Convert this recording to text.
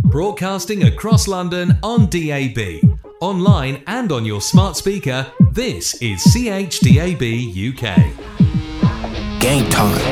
Broadcasting across London on DAB, online and on your smart speaker, this is CHDAB UK. Game time.